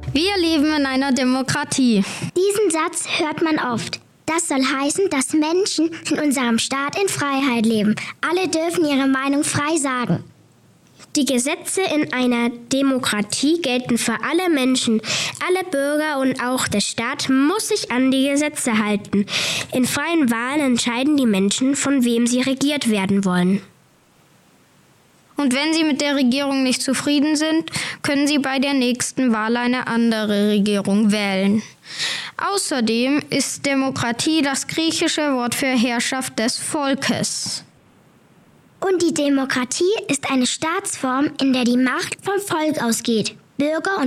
Wir leben in einer Demokratie. Diesen Satz hört man oft. Das soll heißen, dass Menschen in unserem Staat in Freiheit leben. Alle dürfen ihre Meinung frei sagen. Die Gesetze in einer Demokratie gelten für alle Menschen. Alle Bürger und auch der Staat muss sich an die Gesetze halten. In freien Wahlen entscheiden die Menschen, von wem sie regiert werden wollen. Und wenn sie mit der Regierung nicht zufrieden sind, können sie bei der nächsten Wahl eine andere Regierung wählen. Außerdem ist Demokratie das griechische Wort für Herrschaft des Volkes. Und die Demokratie ist eine Staatsform, in der die Macht vom Volk ausgeht. Bürger und